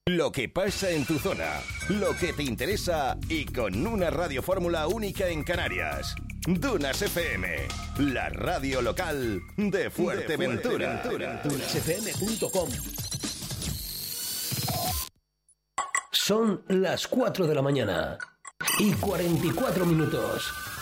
Lo que pasa en tu zona, lo que te interesa y con una radiofórmula única en Canarias. Dunas FM, la radio local de Fuerteventura. Dunasfm.com. Son las 4 de la mañana y 44 minutos.